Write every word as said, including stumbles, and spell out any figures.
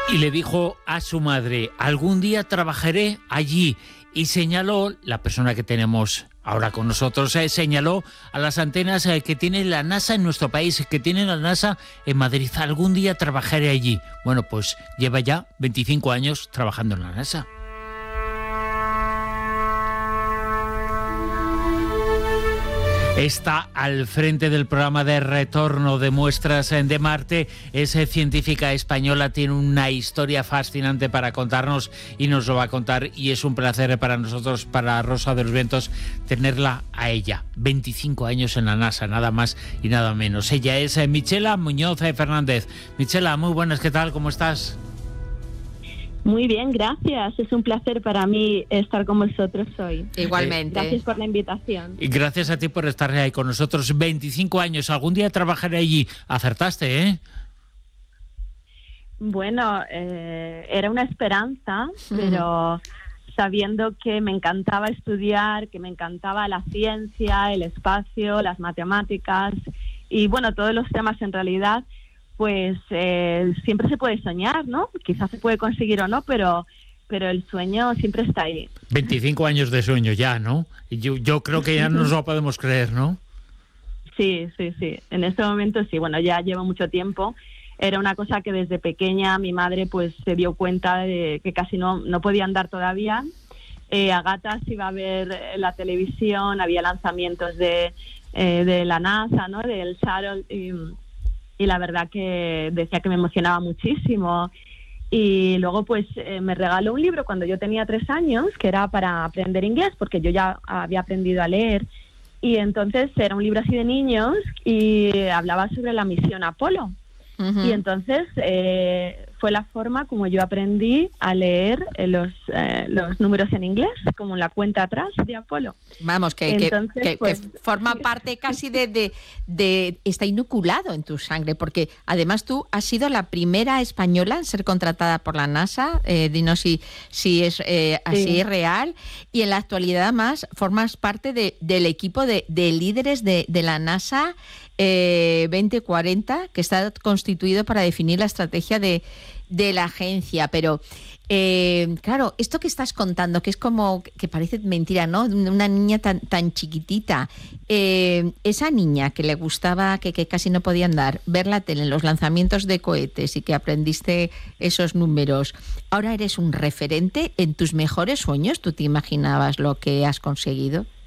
Y le dijo a su madre, algún día trabajaré allí. Y señaló, la persona que tenemos ahora con nosotros, eh, señaló a las antenas eh, que tiene la NASA en nuestro país, que tiene la NASA en Madrid. Algún día trabajaré allí. Bueno, pues lleva ya veinticinco años trabajando en la NASA. Está al frente del programa de retorno de muestras de Marte. Es científica española, tiene una historia fascinante para contarnos y nos lo va a contar. Y es un placer para nosotros, para Rosa de los Vientos, tenerla a ella. veinticinco años en la NASA, nada más y nada menos. Ella es Michela Muñoz Fernández. Michela, muy buenas, ¿qué tal? ¿Cómo estás? Muy bien, gracias. Es un placer para mí estar con vosotros hoy. Igualmente. Gracias por la invitación. Y gracias a ti por estar ahí con nosotros. veinticinco años, algún día trabajaré allí. Acertaste, ¿eh? Bueno, eh, era una esperanza, pero sabiendo que me encantaba estudiar, que me encantaba la ciencia, el espacio, las matemáticas y, bueno, todos los temas en realidad, pues eh, siempre se puede soñar, ¿no? Quizás se puede conseguir o no, pero, pero el sueño siempre está ahí. veinticinco años de sueño ya, ¿no? Yo, yo creo que ya no nos lo podemos creer, ¿no? Sí, sí, sí. En este momento sí. Bueno, ya llevo mucho tiempo. Era una cosa que desde pequeña mi madre pues se dio cuenta de que casi no, no podía andar todavía. Eh, a gatas iba a ver la televisión, había lanzamientos de, eh, de la NASA, ¿no? Del Shuttle y... y la verdad que decía que me emocionaba muchísimo. Y luego pues eh, me regaló un libro cuando yo tenía tres años, que era para aprender inglés, porque yo ya había aprendido a leer. Y entonces era un libro así de niños y hablaba sobre la misión Apolo. Uh-huh. Y entonces eh, fue la forma como yo aprendí a leer eh, los, eh, los números en inglés, como la cuenta atrás de Apolo. Vamos, que, Entonces, que, que, pues, que forma parte casi de, de, de... está inoculado en tu sangre, porque además tú has sido la primera española en ser contratada por la NASA, eh, dinos si, si es eh, así sí. es real, y en la actualidad además formas parte de, del equipo de, de líderes de, de la NASA Eh, veinte cuarenta, que está constituido para definir la estrategia de, de la agencia. Pero, eh, claro, esto que estás contando, que es como, que parece mentira, ¿no? Una niña tan, tan chiquitita, eh, esa niña que le gustaba, que, que casi no podía andar, ver la tele, los lanzamientos de cohetes y que aprendiste esos números, ahora eres un referente en tus mejores sueños. ¿Tú te imaginabas lo que has conseguido?